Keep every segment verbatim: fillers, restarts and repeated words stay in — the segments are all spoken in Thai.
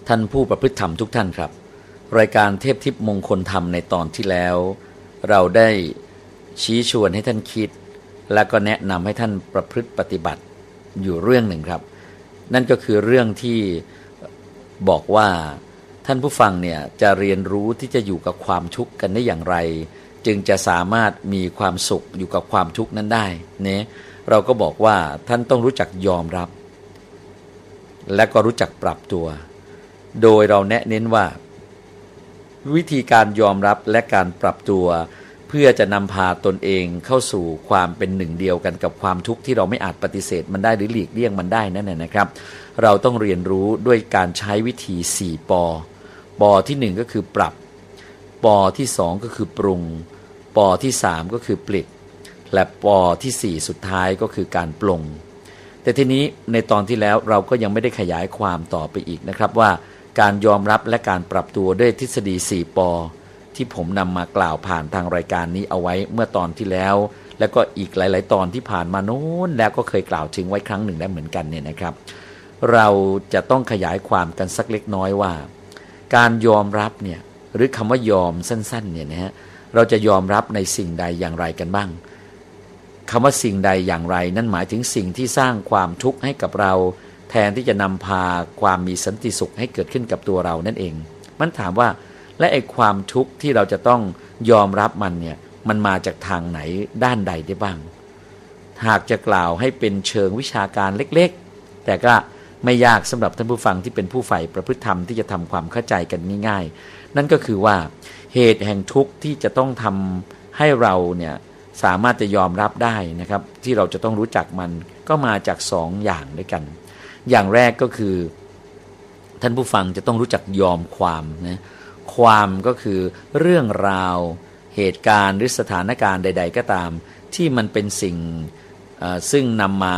ท่านผู้ประพฤติธรรมทุกท่านครับรายการเทพทิพย์มงคลธรรมในตอนที่แล้วเราได้ชี้ชวนให้ท่านคิดและก็แนะนำให้ท่านประพฤติปฏิบัติอยู่เรื่องหนึ่งครับนั่นก็คือเรื่องที่บอกว่าท่านผู้ฟังเนี่ยจะเรียนรู้ที่จะอยู่กับความทุกข์กันได้อย่างไรจึงจะสามารถมีความสุขอยู่กับความทุกข์นั้นได้เนี่ยเราก็บอกว่าท่านต้องรู้จักยอมรับและก็รู้จักปรับตัวโดยเราแนะเน้นว่าวิธีการยอมรับและการปรับตัวเพื่อจะนำพาตนเองเข้าสู่ความเป็นหนึ่งเดียวกันกับความทุกข์ที่เราไม่อาจปฏิเสธมันได้หรือหลีกเลี่ยงมันได้นั่นแหละนะครับเราต้องเรียนรู้ด้วยการใช้วิธีสี่ปอปอที่หนึ่งก็คือปรับปอที่สองก็คือปรุงปอที่สามก็คือปลิดและปอที่สี่สุดท้ายก็คือการปลงแต่ทีนี้ในตอนที่แล้วเราก็ยังไม่ได้ขยายความต่อไปอีกนะครับว่าการยอมรับและการปรับตัวด้วยทฤษฎีสี่ปอที่ผมนำมากล่าวผ่านทางรายการนี้เอาไว้เมื่อตอนที่แล้วแล้วก็อีกหลายๆตอนที่ผ่านมาโน้นแล้วก็เคยกล่าวถึงไว้ครั้งหนึ่งแล้วเหมือนกันเนี่ยนะครับเราจะต้องขยายความกันสักเล็กน้อยว่าการยอมรับเนี่ยหรือคำว่ายอมสั้นๆเนี่ยนะฮะเราจะยอมรับในสิ่งใดอย่างไรกันบ้างคำว่าสิ่งใดอย่างไรนั่นหมายถึงสิ่งที่สร้างความทุกข์ให้กับเราแทนที่จะนำพาความมีสันติสุขให้เกิดขึ้นกับตัวเรานั่นเองมันถามว่าและไอ้ความทุกข์ที่เราจะต้องยอมรับมันเนี่ยมันมาจากทางไหนด้านใดได้บ้างหากจะกล่าวให้เป็นเชิงวิชาการเล็กๆแต่ก็ไม่ยากสำหรับท่านผู้ฟังที่เป็นผู้ใฝ่ประพฤติธรรมที่จะทำความเข้าใจกันง่ายๆนั่นก็คือว่าเหตุแห่งทุกข์ที่จะต้องทำให้เราเนี่ยสามารถจะยอมรับได้นะครับที่เราจะต้องรู้จักมันก็มาจากสองอย่างด้วยกันอย่างแรกก็คือท่านผู้ฟังจะต้องรู้จักยอมความนะความก็คือเรื่องราวเหตุการณ์หรือสถานการณ์ใดๆก็ตามที่มันเป็นสิ่งซึ่งนำมา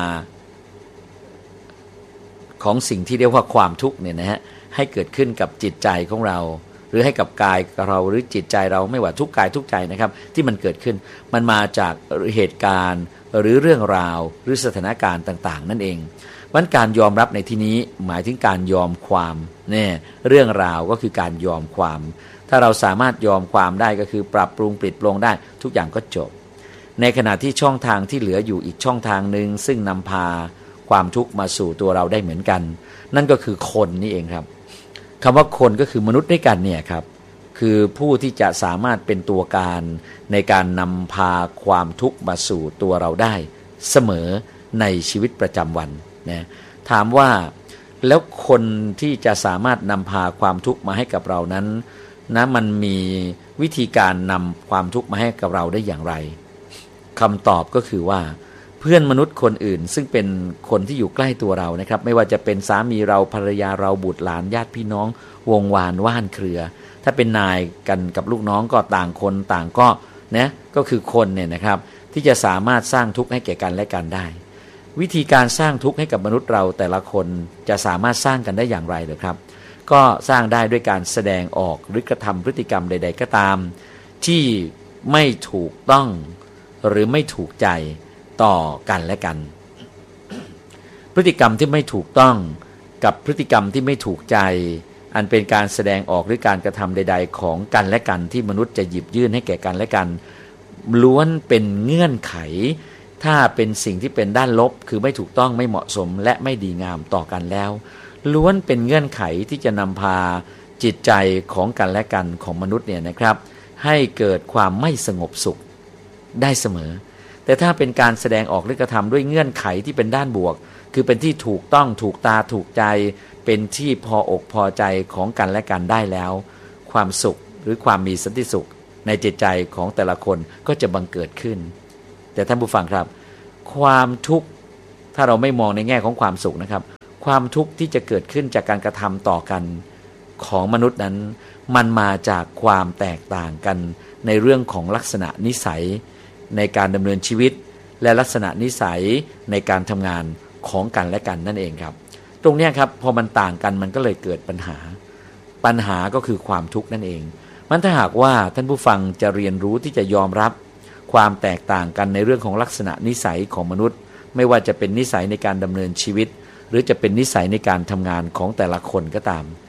ของสิ่งที่เรียกว่าความทุกข์เนี่ยนะฮะให้เกิดขึ้นกับจิตใจของเราหรือให้กับกายเราหรือจิตใจเราไม่ว่าทุกกายทุกใจนะครับที่มันเกิดขึ้นมันมาจากเหตุการณ์หรือเรื่องราวหรือสถานการณ์ต่างๆนั่นเองวันการยอมรับในที่นี้หมายถึงการยอมความเนี่ยเรื่องราวก็คือการยอมความถ้าเราสามารถยอมความได้ก็คือปรับปรุงปลิดปลงได้ทุกอย่างก็จบในขณะที่ช่องทางที่เหลืออยู่อีกช่องทางนึงซึ่งนำพาความทุกข์มาสู่ตัวเราได้เหมือนกันนั่นก็คือคนนี่เองครับคำว่าคนก็คือมนุษย์ด้วยกันเนี่ยครับคือผู้ที่จะสามารถเป็นตัวการในการนำพาความทุกข์มาสู่ตัวเราได้เสมอในชีวิตประจำวันนะถามว่าแล้วคนที่จะสามารถนำพาความทุกข์มาให้กับเรานั้นนะมันมีวิธีการนำความทุกข์มาให้กับเราได้อย่างไรคำตอบก็คือว่าเพื่อนมนุษย์คนอื่นซึ่งเป็นคนที่อยู่ใกล้ตัวเรานะครับไม่ว่าจะเป็นสามีเราภรรยาเราบุตรหลานญาติพี่น้องวงวานว่านเครือถ้าเป็นนายกันกับลูกน้องก็ต่างคนต่างก็นะก็คือคนเนี่ยนะครับที่จะสามารถสร้างทุกข์ให้แก่กันและกันได้วิธีการสร้างทุกข์ให้กับมนุษย์เราแต่ละคนจะสามารถสร้างกันได้อย่างไรหรือครับก็สร้างได้ด้วยการแสดงออกหรือกระทำพฤติกรรมใดๆก็ตามที่ไม่ถูกต้องหรือไม่ถูกใจต่อกันและกันพฤติกรรมที่ไม่ถูกต้องกับพฤติกรรมที่ไม่ถูกใจอันเป็นการแสดงออกหรือการกระทำใดๆของกันและกันที่มนุษย์จะหยิบยื่นให้แก่กันและกันล้วนเป็นเงื่อนไขถ้าเป็นสิ่งที่เป็นด้านลบคือไม่ถูกต้องไม่เหมาะสมและไม่ดีงามต่อกันแล้วล้วนเป็นเงื่อนไขที่จะนำพาจิตใจของกันและกันของมนุษย์เนี่ยนะครับให้เกิดความไม่สงบสุขได้เสมอแต่ถ้าเป็นการแสดงออกหรือกระทำด้วยเงื่อนไขที่เป็นด้านบวกคือเป็นที่ถูกต้องถูกตาถูกใจเป็นที่พออกพอใจของกันและกันได้แล้วความสุขหรือความมีสันติสุขในจิตใจของแต่ละคนก็จะบังเกิดขึ้นแต่ท่านผู้ฟังครับความทุกข์ถ้าเราไม่มองในแง่ของความสุขนะครับความทุกข์ที่จะเกิดขึ้นจากการกระทำต่อกันของมนุษย์นั้นมันมาจากความแตกต่างกันในเรื่องของลักษณะนิสัยในการดำเนินชีวิตและลักษณะนิสัยในการทำงานของกันและกันนั่นเองครับตรงนี้ครับพอมันต่างกันมันก็เลยเกิดปัญหาปัญหาก็คือความทุกข์นั่นเองมันถ้าหากว่าท่านผู้ฟังจะเรียนรู้ที่จะยอมรับความแตกต่างกันในเรื่องของลักษณะนิสัยของมนุษย์ไม่ว่าจะเป็นนิสัยในการดำเนินชีวิตหรือจะเป็นนิสัยในการทำงานของแต่ละคนก็ตาม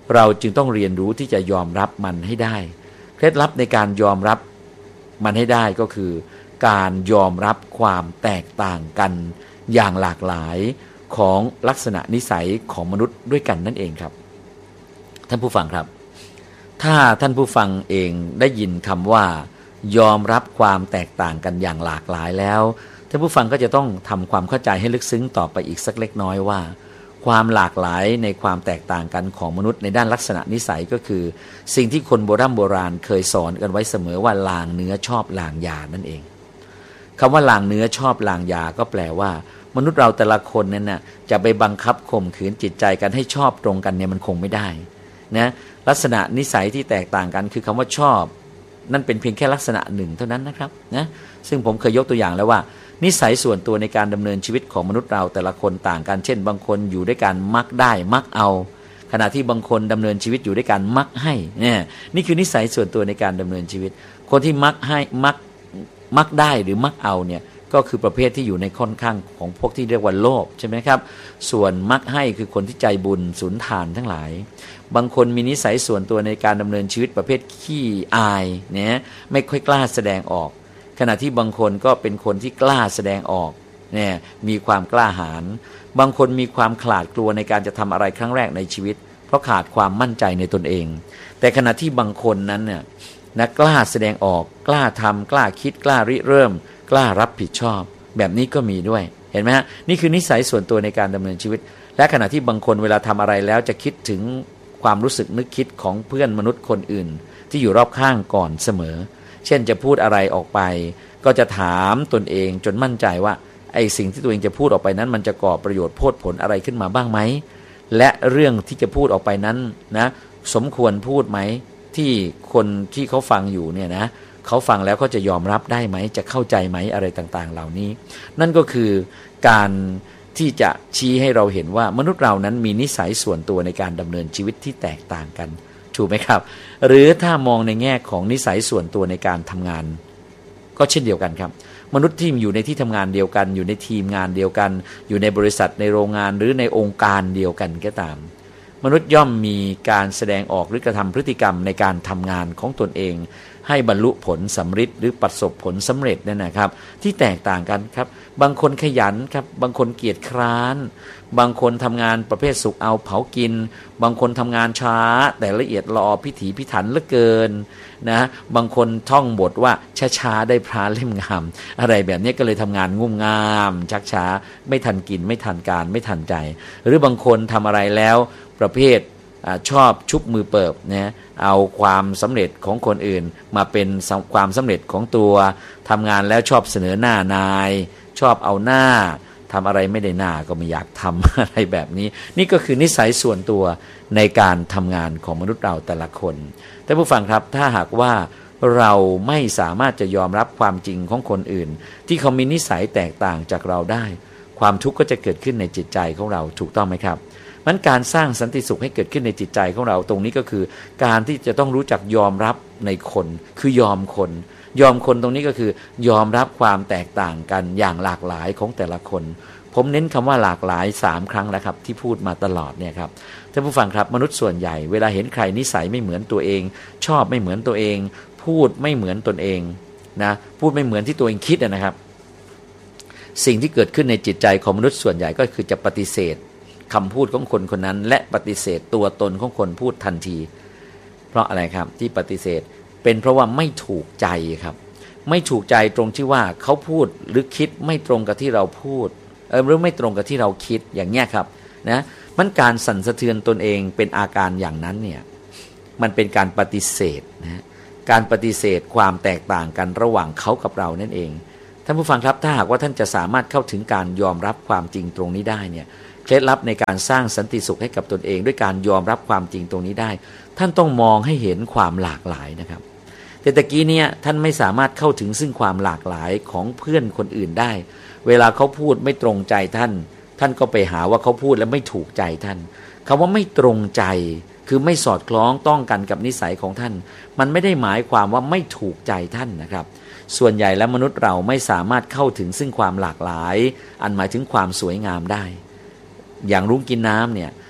เราจึงต้องเรียนรู้ที่จะยอมรับมันให้ได้เคล็ดลับในการยอมรับมันให้ได้ก็คือการยอมรับความแตกต่างกันอย่างหลากหลายของลักษณะนิสัยของมนุษย์ด้วยกันนั่นเองครับท่านผู้ฟังครับถ้าท่านผู้ฟังเองได้ยินคำว่ายอมรับความแตกต่างกันอย่างหลากหลายแล้วท่านผู้ฟังก็จะต้องทำความเข้าใจให้ลึกซึ้งต่อไปอีกสักเล็กน้อยว่าความหลากหลายในความแตกต่างกันของมนุษย์ในด้านลักษณะนิสัยก็คือสิ่งที่คนโบราณโบราณเคยสอนกันไว้เสมอว่าลางเนื้อชอบลางยานั่นเองคำว่าลางเนื้อชอบลางยาก็แปลว่ามนุษย์เราแต่ละคนเนี่ยนะจะไปบังคับข่มขืนจิตใจกันให้ชอบตรงกันเนี่ยมันคงไม่ได้นะลักษณะนิสัยที่แตกต่างกันคือคำว่าชอบนั่นเป็นเพียงแค่ลักษณะหนึ่งเท่านั้นนะครับนะซึ่งผมเคยยกตัวอย่างแล้วว่านิสัยส่วนตัวในการดำเนินชีวิตของมนุษย์เราแต่ละคนต่างกันเช่นบางคนอยู่ด้วยกันมักได้มักเอาขณะที่บางคนดำเนินชีวิตอยู่ด้วยกันมักให้เนี่ยนี่คือนิสัยส่วนตัวในการดำเนินชีวิตคนที่มักให้มักมักได้หรือมักเอาเนี่ยก็คือประเภทที่อยู่ในค่อนข้างของพวกที่เรียกว่าโลภใช่ไหมครับส่วนมักให้คือคนที่ใจบุญสุนทานทั้งหลายบางคนมีนิสัยส่วนตัวในการดำเนินชีวิตประเภทขี้อายเนี่ยไม่ค่อยกล้าแสดงออกขณะที่บางคนก็เป็นคนที่กล้าแสดงออกเนี่ยมีความกล้าหาญบางคนมีความขลาดกลัวในการจะทำอะไรครั้งแรกในชีวิตเพราะขาดความมั่นใจในตนเองแต่ขณะที่บางคนนั้นเนี่ยนะกล้าแสดงออกกล้าทำกล้าคิดกล้าริเริ่มกล้ารับผิดชอบแบบนี้ก็มีด้วยเห็นไหมฮะนี่คือนิสัยส่วนตัวในการดำเนินชีวิตและขณะที่บางคนเวลาทำอะไรแล้วจะคิดถึงความรู้สึกนึกคิดของเพื่อนมนุษย์คนอื่นที่อยู่รอบข้างก่อนเสมอเช่นจะพูดอะไรออกไปก็จะถามตนเองจนมั่นใจว่าไอ้สิ่งที่ตัวเองจะพูดออกไปนั้นมันจะก่อประโยชน์โพดผลอะไรขึ้นมาบ้างไหมและเรื่องที่จะพูดออกไปนั้นนะสมควรพูดไหมที่คนที่เขาฟังอยู่เนี่ยนะเขาฟังแล้วเขาจะยอมรับได้ไหมจะเข้าใจไหมอะไรต่างๆเหล่านี้นั่นก็คือการที่จะชี้ให้เราเห็นว่ามนุษย์เรานั้นมีนิสัยส่วนตัวในการดำเนินชีวิตที่แตกต่างกันถูกไหมครับหรือถ้ามองในแง่ของนิสัยส่วนตัวในการทำงานก็เช่นเดียวกันครับมนุษย์ที่อยู่ในที่ทำงานเดียวกันอยู่ในทีมงานเดียวกันอยู่ในบริษัทในโรงงานหรือในองค์การเดียวกันก็ตามมนุษย์ย่อมมีการแสดงออกหรือกระทำพฤติกรรมในการทำงานของตนเองให้บรรลุผลสำเร็จหรือประสบผลสำเร็จนั่นนะครับที่แตกต่างกันครับบางคนขยันครับบางคนเกียจคร้านบางคนทำงานประเภทสุกเอาเผากินบางคนทำงานช้าแต่ละเอียดรอพิถีพิถันเหลือเกินนะบางคนท่องบทว่าช้าๆได้พระเล่มงามอะไรแบบนี้ก็เลยทำงานงุ่มง่ามชักช้าไม่ทันกินไม่ทันการไม่ทันใจหรือบางคนทำอะไรแล้วประเภทชอบชุบมือเปิบนะเอาความสำเร็จของคนอื่นมาเป็นความสำเร็จของตัวทำงานแล้วชอบเสนอหน้านายชอบเอาหน้าทำอะไรไม่ได้หน้าก็ไม่อยากทำ อะไรแบบนี้นี่ก็คือนิสัยส่วนตัวในการทำงานของมนุษย์เราแต่ละคนแต่ผู้ฟังครับถ้าหากว่าเราไม่สามารถจะยอมรับความจริงของคนอื่นที่เขามีนิสัยแตกต่างจากเราได้ความทุกข์ก็จะเกิดขึ้นในจิตใจของเราถูกต้องไหมครับมันการสร้างสันติสุขให้เกิดขึ้นในจิตใจของเราตรงนี้ก็คือการที่จะต้องรู้จักยอมรับในคนคือยอมคนยอมคนตรงนี้ก็คือยอมรับความแตกต่างกันอย่างหลากหลายของแต่ละคนผมเน้นคำว่าหลากหลายสามครั้งแล้วครับที่พูดมาตลอดเนี่ยครับท่านผู้ฟังครับมนุษย์ส่วนใหญ่เวลาเห็นใครนิสัยไม่เหมือนตัวเองชอบไม่เหมือนตัวเองพูดไม่เหมือนตนเองนะพูดไม่เหมือนที่ตัวเองคิดนะครับสิ่งที่เกิดขึ้นในจิตใจของมนุษย์ส่วนใหญ่ก็คือจะปฏิเสธคำพูดของคนคนนั้นและปฏิเสธตัวตนของคนพูดทันทีเพราะอะไรครับที่ปฏิเสธเป็นเพราะว่าไม่ถูกใจครับไม่ถูกใจตรงที่ว่าเขาพูดหรือคิดไม่ตรงกับที่เราพูดเออหรือไม่ตรงกับที่เราคิดอย่างเงี้ยครับนะมันการสั่นสะเทือนตนเองเป็นอาการอย่างนั้นเนี่ยมันเป็นการปฏิเสธนะการปฏิเสธความแตกต่างกันระหว่างเขากับเรานั่นเองท่านผู้ฟังครับถ้าหากว่าท่านจะสามารถเข้าถึงการยอมรับความจริงตรงนี้ได้เนี่ยเคล็ดลับในการสร้างสันติสุขให้กับตนเองด้วยการยอมรับความจริงตรงนี้ได้ท่านต้องมองให้เห็นความหลากหลายนะครับแต่ตะกี้เนี่ยท่านไม่สามารถเข้าถึงซึ่งความหลากหลายของเพื่อนคนอื่นได้เวลาเขาพูดไม่ตรงใจท่านท่านก็ไปหาว่าเขาพูดแล้วไม่ถูกใจท่านคำว่าไม่ตรงใจคือไม่สอดคล้องต้องกันกับนิสัยของท่านมันไม่ได้หมายความว่าไม่ถูกใจท่านนะครับส่วนใหญ่แล้วมนุษย์เราไม่สามารถเข้าถึงซึ่งความหลากหลายอันหมายถึงความสวยงามได้อย่างรุ้งกินน้ำเนี่ย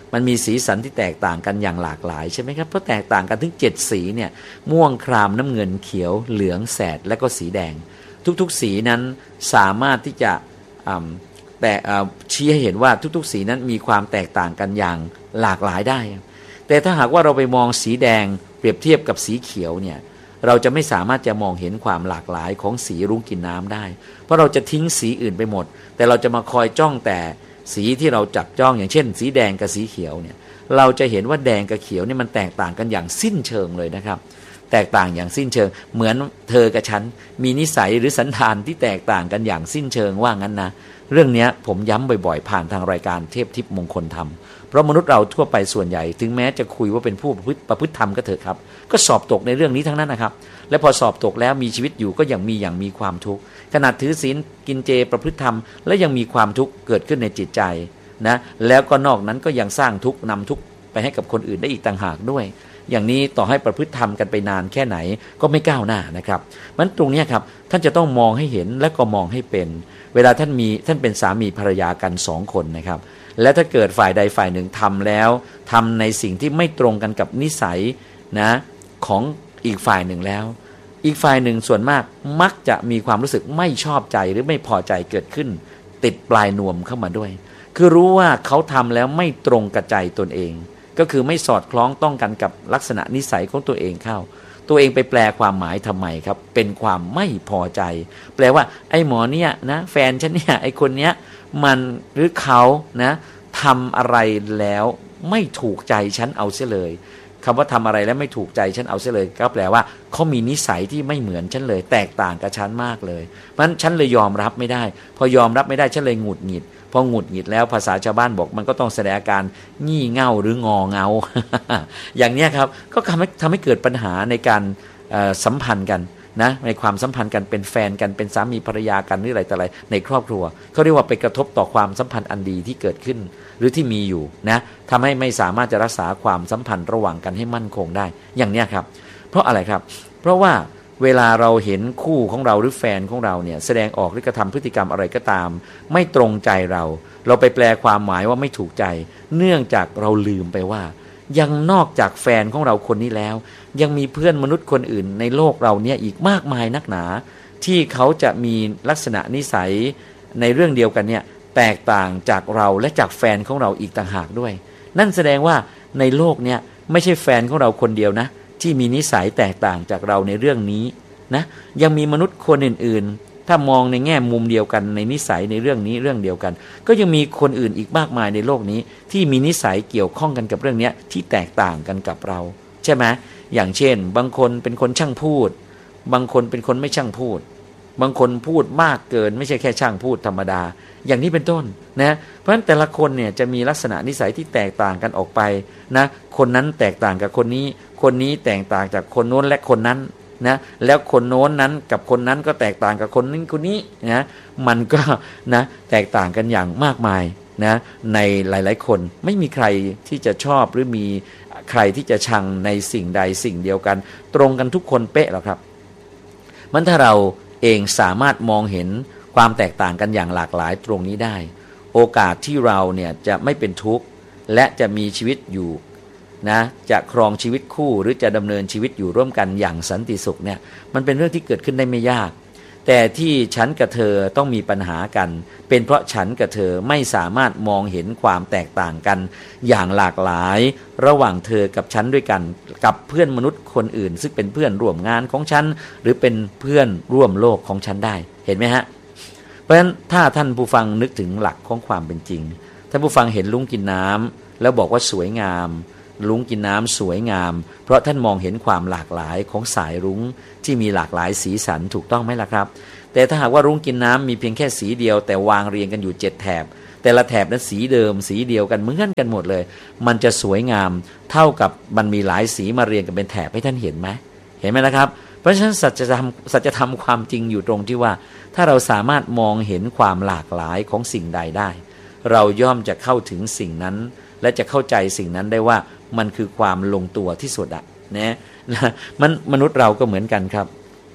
มันมีสีสันที่แตกต่างกันอย่างหลากหลายใช่ไหมครับเพราะแตกต่างกันถึงเจ็ดสีเนี่ยม่วงครามน้ำเงินเขียวเหลืองแสดและก็สีแดงทุกๆสีนั้นสามารถที่จะแต่ชี้ให้เห็นว่าทุกๆสีนั้นมีความแตกต่างกันอย่างหลากหลายได้แต่ถ้าหากว่าเราไปมองสีแดงเปรียบเทียบกับสีเขียวเนี่ยเราจะไม่สามารถจะมองเห็นความหลากหลายของสีรุ้งกินน้ำได้เพราะเราจะทิ้งสีอื่นไปหมดแต่เราจะมาคอยจ้องแต่สีที่เราจับจ้องอย่างเช่นสีแดงกับสีเขียวเนี่ยเราจะเห็นว่าแดงกับเขียวนี่มันแตกต่างกันอย่างสิ้นเชิงเลยนะครับแตกต่างอย่างสิ้นเชิงเหมือนเธอกับฉันมีนิสัยหรือสันดานที่แตกต่างกันอย่างสิ้นเชิงว่างั้นนะเรื่องนี้ผมย้ำบ่อยๆผ่านทางรายการเทพทิพย์มงคลธรรมเพราะมนุษย์เราทั่วไปส่วนใหญ่ถึงแม้จะคุยว่าเป็นผู้ประพฤติประพฤติธรรมก็เถอะครับก็สอบตกในเรื่องนี้ทั้งนั้นนะครับและพอสอบตกแล้วมีชีวิตอยู่ก็ยังมีอย่างมีความทุกข์ขนาดถือศีลกินเจประพฤติธรรมและยังมีความทุกข์เกิดขึ้นในจิตใจนะแล้วก็นอกนั้นก็ยังสร้างทุกข์นำทุกข์ไปให้กับคนอื่นได้อีกต่างหากด้วยอย่างนี้ต่อให้ประพฤติธรรมกันไปนานแค่ไหนก็ไม่ก้าวหน้านะครับมันตรงนี้ครับท่านจะต้องมองให้เห็นและก็มองให้เป็นเวลาท่านมีท่านเป็นสามีภรรยากันสองคนนะครับและถ้าเกิดฝ่ายใดฝ่ายหนึ่งทำแล้วทำในสิ่งที่ไม่ตรงกันกับนิสัยนะของอีกฝ่ายหนึ่งแล้วอีกฝ่ายหนึ่งส่วนมากมักจะมีความรู้สึกไม่ชอบใจหรือไม่พอใจเกิดขึ้นติดปลายนวมเข้ามาด้วยคือรู้ว่าเขาทำแล้วไม่ตรงกับใจตนเองก็คือไม่สอดคล้องต้องกันกับลักษณะนิสัยของตัวเองเข้าตัวเองไปแปลความหมายทำไมครับเป็นความไม่พอใจแปลว่าไอ้หมอเนี่ยนะแฟนฉันเนี่ยไอ้คนเนี้ยมันหรือเขานะทำอะไรแล้วไม่ถูกใจฉันเอาเสียเลยคำว่าทำอะไรแล้วไม่ถูกใจฉันเอาเสียเลยก็แปลว่าเขามีนิสัยที่ไม่เหมือนฉันเลยแตกต่างกับฉันมากเลยเพราะฉะนั้นฉันเลยยอมรับไม่ได้พอยอมรับไม่ได้ฉันเลยหงุดหงิดพอหงุดหงิดแล้วภาษาชาวบ้านบอกมันก็ต้องแสดงอาการงี่เง่าหรืองอเงา อย่างนี้ครับก็ทำให้ทำให้เกิดปัญหาในการสัมพันธ์กันนะในความสัมพันธ์กันเป็นแฟนกันเป็นสามีภรรยากันหรืออะไรต่ออะไรในครอบครัวเขาเรียกว่าไปกระทบต่อความสัมพันธ์อันดีที่เกิดขึ้นหรือที่มีอยู่นะทำให้ไม่สามารถจะรักษาความสัมพันธ์ระหว่างกันให้มั่นคงได้อย่างนี้ครับเพราะอะไรครับเพราะว่าเวลาเราเห็นคู่ของเราหรือแฟนของเราเนี่ยแสดงออกหรือกระทำพฤติกรรมอะไรก็ตามไม่ตรงใจเราเราไปแปลความหมายว่าไม่ถูกใจเนื่องจากเราลืมไปว่ายังนอกจากแฟนของเราคนนี้แล้วยังมีเพื่อนมนุษย์คนอื่นในโลกเราเนี่ยอีกมากมายนักหนาที่เขาจะมีลักษณะนิสัยในเรื่องเดียวกันเนี่ยแตกต่างจากเราและจากแฟนของเราอีกต่างหากด้วยนั่นแสดงว่าในโลกเนี่ยไม่ใช่แฟนของเราคนเดียวนะที่มีนิสัยแตกต่างจากเราในเรื่องนี้นะยังมีมนุษย์คนอื่นๆถ้ามองในแง่มุมเดียวกันในนิสัยในเรื่องนี้เรื่องเดียวกันก็ยังมีคนอื่นอีกมากมายในโลกนี้ที่มีนิสัยเกี่ยวข้องกันกับเรื่องนี้ที่แตกต่างกันกับเราใช่ไหมอย่างเช่นบางคนเป็นคนช่างพูดบางคนเป็นคนไม่ช่างพูดบางคนพูดมากเกินไม่ใช่แค่ช่างพูดธรรมดาอย่างนี้เป็นต้นนะเพราะฉะนั้นแต่ละคนเนี่ยจะมีลักษณะนิสัยที่แตกต่างกันออกไปนะคนนั้นแตกต่างกับคนนี้คนนี้แตกต่างจากคนโน้นและคนนั้นนะแล้วคนโน้นนั้นกับคนนั้นก็แตกต่างกับคนนี้คนนี้นะมันก็นะแตกต่างกันอย่างมากมายนะในหลายๆคนไม่มีใครที่จะชอบหรือมีใครที่จะชังในสิ่งใดสิ่งเดียวกันตรงกันทุกคนเป๊ะหรอกครับมันถ้าเราเองสามารถมองเห็นความแตกต่างกันอย่างหลากหลายตรงนี้ได้โอกาสที่เราเนี่ยจะไม่เป็นทุกข์และจะมีชีวิตอยู่นะจะครองชีวิตคู่หรือจะดำเนินชีวิตอยู่ร่วมกันอย่างสันติสุขเนี่ยมันเป็นเรื่องที่เกิดขึ้นได้ไม่ยากแต่ที่ฉันกับเธอต้องมีปัญหากันเป็นเพราะฉันกับเธอไม่สามารถมองเห็นความแตกต่างกันอย่างหลากหลายระหว่างเธอกับฉันด้วยกันกับเพื่อนมนุษย์คนอื่นซึ่งเป็นเพื่อนร่วมงานของฉันหรือเป็นเพื่อนร่วมโลกของฉันได้เห็นไหมฮะเพราะฉะนั้นถ้าท่านผู้ฟังนึกถึงหลักของความเป็นจริงท่านผู้ฟังเห็นลุงกินน้ำแล้วบอกว่าสวยงามลุงกินน้ำสวยงามเพราะท่านมองเห็นความหลากหลายของสายรุ้งที่มีหลากหลายสีสันถูกต้องไหมล่ะครับแต่ถ้าหากว่ารุ้งกินน้ำมีเพียงแค่สีเดียวแต่วางเรียงกันอยู่เจ็ดแถบแต่ละแถบนั้นสีเดิมสีเดียวกันเหมือนกันหมดเลยมันจะสวยงามเท่ากับมันมีหลายสีมาเรียงกันเป็นแถบให้ท่านเห็นไหมเห็นไหมล่ะครับเพราะฉะนั้นสัจธรรมสัจธรรมความจริงอยู่ตรงที่ว่าถ้าเราสามารถมองเห็นความหลากหลายของสิ่งใดได้เราย่อมจะเข้าถึงสิ่งนั้นและจะเข้าใจสิ่งนั้นได้ว่ามันคือความลงตัวที่สุดอะนะมันมนุษย์เราก็เหมือนกันครับ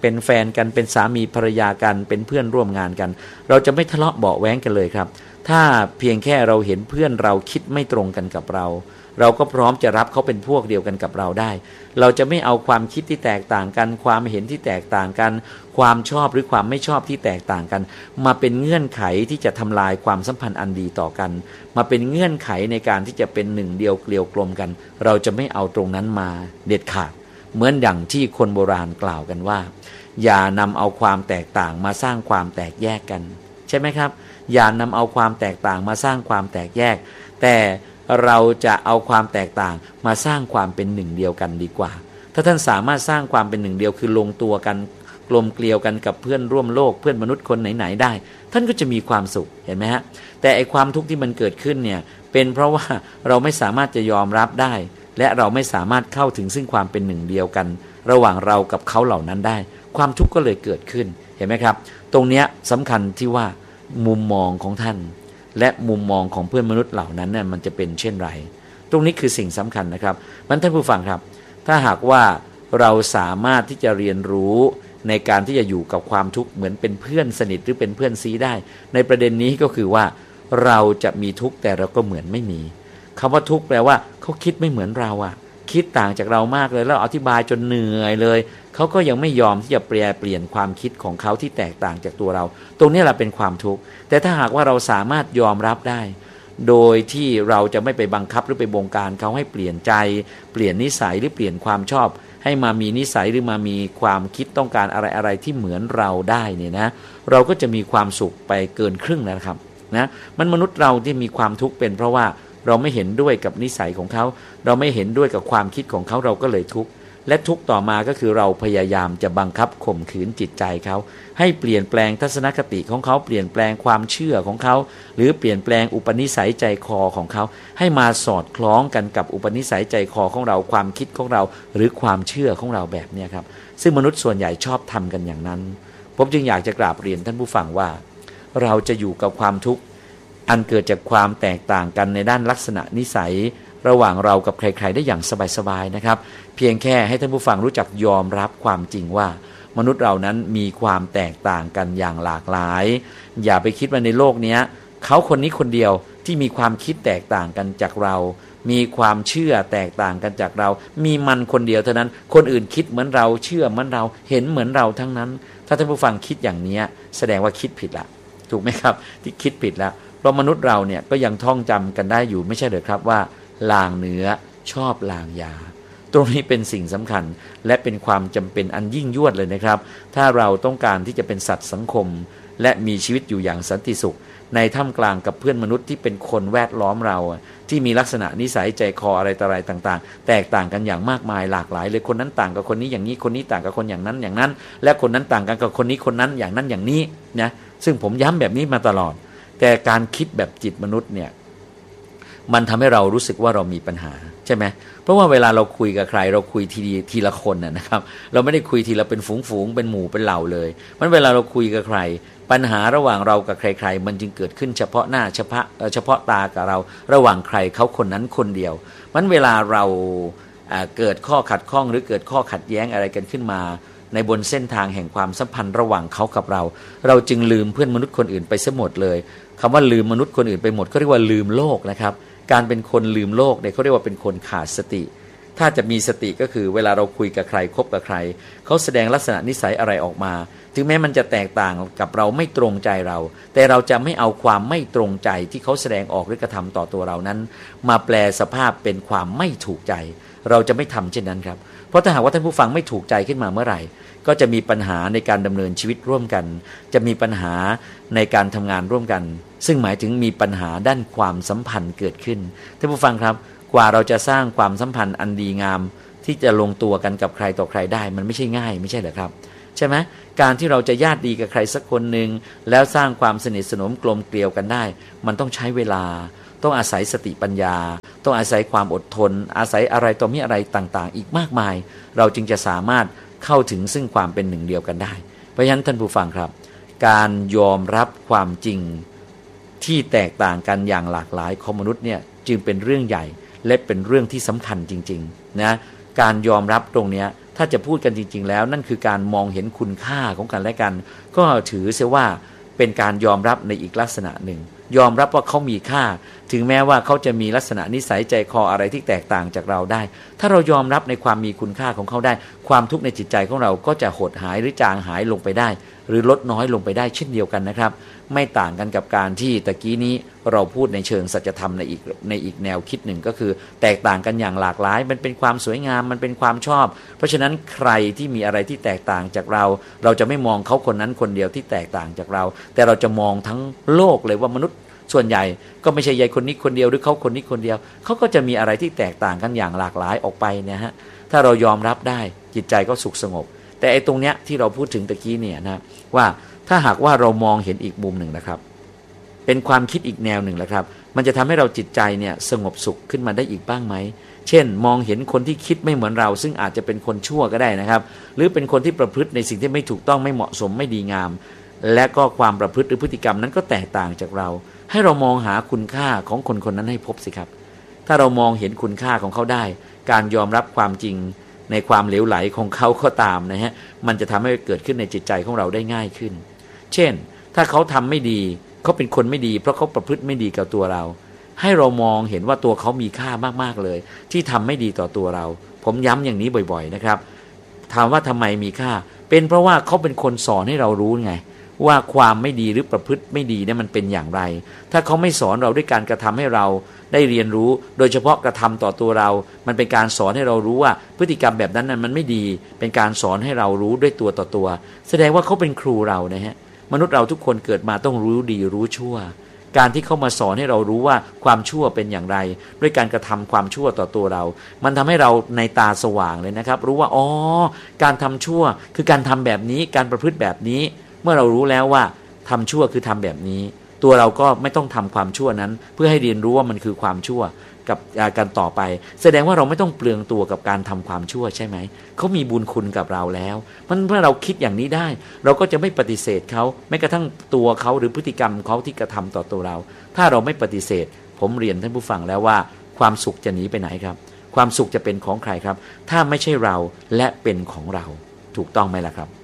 เป็นแฟนกันเป็นสามีภรรยากันเป็นเพื่อนร่วมงานกันเราจะไม่ทะเลาะเบาะแว้งกันเลยครับถ้าเพียงแค่เราเห็นเพื่อนเราคิดไม่ตรงกันกับเราเราก็พร้อมจะรับเขาเป็นพวกเดียวกันกับเราได้เราจะไม่เอาความคิดที่แตกต่างกันความเห็นที่แตกต่างกันความชอบหรือความไม่ชอบที่แตกต่างกันมาเป็นเงื่อนไขที่จะทำลายความสัมพันธ์อันดีต่อกันมาเป็นเงื่อนไขในการที่จะเป็นหนึ่งเดียวเกลียวกลมกันเราจะไม่เอาตรงนั้นมาเด็ดขาดเหมือนอย่างที่คนโบราณกล่าวกันว่าอย่านำเอาความแตกต่างมาสร้างความแตกแยกกันใช่ไหมครับอย่านำเอาความแตกต่างมาสร้างความแตกแยกแต่เราจะเอาความแตกต่างมาสร้างความเป็นหนึ่งเดียวกันดีกว่าถ้าท่านสามารถสร้างความเป็นหนึ่งเดียวคือลงตัวกันกลมเกลียวกันกับเพื่อนร่วมโลกเพื่อนมนุษย์คนไหนๆได้ท่านก็จะมีความสุขเห็นไหมฮะแต่ไอความทุกข์ที่มันเกิดขึ้นเนี่ยเป็นเพราะว่าเราไม่สามารถจะยอมรับได้และเราไม่สามารถเข้าถึงซึ่งความเป็นหนึ่งเดียวกันระหว่างเรากับเขาเหล่านั้นได้ความทุกข์ก็เลยเกิดขึ้นเห็นไหมครับตรงเนี้ยสำคัญที่ว่ามุมมองของท่านและมุมมองของเพื่อนมนุษย์เหล่านั้นเนี่ยมันจะเป็นเช่นไรตรงนี้คือสิ่งสำคัญนะครับมันท่านผู้ฟังครับถ้าหากว่าเราสามารถที่จะเรียนรู้ในการที่จะอยู่กับความทุกข์เหมือนเป็นเพื่อนสนิทหรือเป็นเพื่อนซีได้ในประเด็นนี้ก็คือว่าเราจะมีทุกข์แต่เราก็เหมือนไม่มีคำว่าทุกข์แปลว่าเขาคิดไม่เหมือนเราอะคิดต่างจากเรามากเลยแล้วอธิบายจนเหนื่อยเลยเขาก็ยังไม่ยอมที่จะแปลเปลี่ยนความคิดของเขาที่แตกต่างจากตัวเราตรงนี้แหละเป็นความทุกข์แต่ถ้าหากว่าเราสามารถยอมรับได้โดยที่เราจะไม่ไปบังคับหรือไปบงการเขาให้เปลี่ยนใจเปลี่ยนนิสัยหรือเปลี่ยนความชอบให้มามีนิสัยหรือมามีความคิดต้องการอะไรอะไรที่เหมือนเราได้เนี่ยนะเราก็จะมีความสุขไปเกินครึ่งนะครับนะมันมนุษย์เราที่มีความทุกข์เป็นเพราะว่าเราไม่เห็นด้วยกับนิสัยของเขาเราไม่เห็นด้วยกับความคิดของเขาเราก็เลยทุกข์และทุกข์ต่อมาก็คือเราพยายามจะบังคับข่มขืนจิตใจเขาให้เปลี่ยนแปลงทัศนคติของเขาเปลี่ยนแปลงความเชื่อของเขาหรือเปลี่ยนแปลงอุปนิสัยใจคอของเขาให้มาสอดคล้องกันกับอุปนิสัยใจคอของเราความคิดของเราหรือความเชื่อของเราแบบนี้ครับซึ่งมนุษย์ส่วนใหญ่ชอบทำกันอย่างนั้นผมจึงอยากจะกราบเรียนท่านผู้ฟังว่าเราจะอยู่กับความทุกข์อันเกิดจากความแตกต่างกันในด้านลักษณะนิสัยระหว่างเรากับใครๆได้อย่างสบายๆนะครับเพียงแค่ให้ท่านผู้ฟังรู้จักยอมรับความจริงว่ามนุษย์เรานั้นมีความแตกต่างกันอย่างหลากหลายอย่าไปคิดว่าในโลกนี้เขาคนนี้คนเดียวที่มีความคิดแตกต่างกันจากเรามีความเชื่อแตกต่างกันจากเรามีมันคนเดียวเท่านั้นคนอื่นคิดเหมือนเราเชื่อเหมือนเราเห็นเหมือนเราทั้งนั้นถ้าท่านผู้ฟังคิดอย่างนี้แสดงว่าคิดผิดละถูกไหมครับที่คิดผิดแล้วเพราะมนุษย์เราเนี่ยก็ยังท่องจำกันได้อยู่ไม่ใช่เหรอครับว่าลางเนื้อชอบลางยาตรงนี้เป็นสิ่งสำคัญและเป็นความจำเป็นอันยิ่งยวดเลยนะครับถ้าเราต้องการที่จะเป็นสัตว์สังคมและมีชีวิตอยู่อย่างสันติสุขในท่ามกลางกับเพื่อนมนุษย์ที่เป็นคนแวดล้อมเราที่มีลักษณะนิสัยใจคออะไรต่ออะไรต่างๆแตกต่างกันอย่างมากมายหลากหลายเลยคนนั้นต่างกับคนนี้อย่างนี้คนนี้ต่างกับคนอย่างนั้นอย่างนั้นและคนนั้นต่างกันกับคนนี้คนนั้นอย่างนั้นอย่างนี้นะซึ่งผมย้ำแบบนี้มาตลอดแต่การคิดแบบจิตมนุษย์เนี่ยมันทำให้เรารู้สึกว่าเรามีปัญหาใช่ไหมเพราะว่าเวลาเราคุยกับใครเราคุยทีทีละคนนะครับเราไม่ได้คุยทีละเป็นฝูงๆเป็นหมู่เป็นเหล่าเลยมันเวลาเราคุยกับใครปัญหาระหว่างเรากับใครๆมันจึงเกิดขึ้นเฉพาะหน้าเฉพาะเฉพาะตากับเราระหว่างใครเขาคนนั้นคนเดียวมันเวลาเราเกิดข้อขัดข้องหรือเกิดข้อขัดแย้งอะไรกันขึ้นมาในบนเส้นทางแห่งความสัมพันธ์ระหว่างเขากับเราเราจึงลืมเพื่อนมนุษย์คนอื่นไปซะหมดเลยคำว่าลืมมนุษย์คนอื่นไปหมดก็เรียกว่าลืมโลกนะครับการเป็นคนลืมโลกเนี่ยเขาเรียกว่าเป็นคนขาดสติถ้าจะมีสติก็คือเวลาเราคุยกับใครคบกับใครเขาแสดงลักษณะนิสัยอะไรออกมาถึงแม้มันจะแตกต่างกับเราไม่ตรงใจเราแต่เราจะไม่เอาความไม่ตรงใจที่เขาแสดงออกหรือกระทำต่อตัวเรานั้นมาแปลสภาพเป็นความไม่ถูกใจเราจะไม่ทำเช่นนั้นครับเพราะถ้าหากว่าท่านผู้ฟังไม่ถูกใจขึ้นมาเมื่อไหร่ก็จะมีปัญหาในการดำเนินชีวิตร่วมกันจะมีปัญหาในการทำงานร่วมกันซึ่งหมายถึงมีปัญหาด้านความสัมพันธ์เกิดขึ้นท่านผู้ฟังครับกว่าเราจะสร้างความสัมพันธ์อันดีงามที่จะลงตัวกันกับใครต่อใครได้มันไม่ใช่ง่ายไม่ใช่เหรอครับใช่ไหมการที่เราจะญาติดีกับใครสักคนหนึ่งแล้วสร้างความสนิทสนมกลมเกลียวกันได้มันต้องใช้เวลาต้องอาศัยสติปัญญาต้องอาศัยความอดทนอาศัยอะไรต่อมีอะไรต่างๆอีกมากมายเราจึงจะสามารถเข้าถึงซึ่งความเป็นหนึ่งเดียวกันได้เพราะฉะนั้นท่านผู้ฟังครับการยอมรับความจริงที่แตกต่างกันอย่างหลากหลายของมนุษย์เนี่ยจึงเป็นเรื่องใหญ่และเป็นเรื่องที่สำคัญจริงๆนะการยอมรับตรงนี้ถ้าจะพูดกันจริงๆแล้วนั่นคือการมองเห็นคุณค่าของกันและกันก็ถือเสียว่าเป็นการยอมรับในอีกลักษณะหนึ่งยอมรับว่าเขามีค่าถึงแม้ว่าเขาจะมีลักษณะนิสัยใจคออะไรที่แตกต่างจากเราได้ถ้าเรายอมรับในความมีคุณค่าของเขาได้ความทุกข์ในจิตใจของเราก็จะหดหายหรือจางหายลงไปได้หรือลดน้อยลงไปได้เช่นเดียวกันนะครับไม่ต่างกันกับการที่ตะกี้นี้เราพูดในเชิงสัจธรรมในอีกในอีกแนวคิดหนึ่งก็คือแตกต่างกันอย่างหลากหลายมันเป็นความสวยงามมันเป็นความชอบเพราะฉะนั้นใครที่มีอะไรที่แตกต่างจากเราเราจะไม่มองเขาคนนั้นคนเดียวที่แตกต่างจากเราแต่เราจะมองทั้งโลกเลยว่ามนุษย์ส่วนใหญ่ก็ไม่ใช่ยายคนนี้คนเดียวหรือเขาคนนี้คนเดียวเขาก็จะมีอะไรที่แตกต่างกันอย่างหลากหลายออกไปเนี่ยฮะถ้าเรายอมรับได้จิตใจก็สุขสงบแต่ไอ้ตรงเนี้ยที่เราพูดถึงตะกี้เนี่ยนะว่าถ้าหากว่าเรามองเห็นอีกมุมหนึ่งนะครับเป็นความคิดอีกแนวหนึ่งนะครับมันจะทำให้เราจิตใจเนี่ยสงบสุขขึ้นมาได้อีกบ้างไหมเช่นมองเห็นคนที่คิดไม่เหมือนเราซึ่งอาจจะเป็นคนชั่วก็ได้นะครับหรือเป็นคนที่ประพฤติในสิ่งที่ไม่ถูกต้องไม่เหมาะสมไม่ดีงามและก็ความประพฤติหรือพฤติกรรมนั้นก็แตกต่างจากเราให้เรามองหาคุณค่าของคนคนนั้นให้พบสิครับถ้าเรามองเห็นคุณค่าของเขาได้การยอมรับความจริงในความเหลวไหลของเขาก็ตามนะฮะมันจะทำให้เกิดขึ้นในจิตใจของเราได้ง่ายขึ้นเช่นถ้าเขาทำไม่ดีเขาเป็นคนไม่ดีเพราะเขาประพฤติไม่ดีกับตัวเราให้เรามองเห็นว่าตัวเขามีค่ามากๆเลยที่ทำไม่ดีต่อตัวเราผมย้ำอย่างนี้บ่อยๆนะครับถามว่าทำไมมีค่าเป็นเพราะว่าเขาเป็นคนสอนให้เรารู้ไงว่าความไม่ดีหรือประพฤติไม่ดีเนี่ยมันเป็นอย่างไรถ้าเขาไม่สอนเราด้วยการกระทำให้เราได้เรียนรู้โดยเฉพาะกระทำต่อตัวเรามันเป็นการสอนให้เรารู้ว่าพฤติกรรมแบบนั้นนั้นมันไม่ดีเป็นการสอนให้เรารู้ด้วยตัวต่อตัวแสดงว่าเขาเป็นครูเรานะฮะมนุษย์เราทุกคนเกิดมาต้องรู้ดีรู้ชั่วการที่เขามาสอนให้เรารู้ว่าความชั่วเป็นอย่างไรด้วยการกระทำความชั่วต่อตัวเรามันทำให้เราในตาสว่างเลยนะครับรู้ว่าอ๋อการทำชั่วคือการทำแบบนี้การประพฤติแบบนี้เมื่อเรารู้แล้วว่าทำชั่วคือทำแบบนี้ตัวเราก็ไม่ต้องทำความชั่วนั้นเพื่อให้เรียนรู้ว่ามันคือความชั่วกับการต่อไปแสดงว่าเราไม่ต้องเปลืองตัวกับการทำความชั่วใช่ไหมเขามีบุญคุณกับเราแล้วมันเมื่อเราคิดอย่างนี้ได้เราก็จะไม่ปฏิเสธเขาแม้กระทั่งตัวเขาหรือพฤติกรรมเขาที่กระทำต่อตัวเราถ้าเราไม่ปฏิเสธผมเรียนท่านผู้ฟังแล้วว่าความสุขจะหนีไปไหนครับความสุขจะเป็นของใครครับถ้าไม่ใช่เราและเป็นของเราถูกต้องไหมล่ะครับ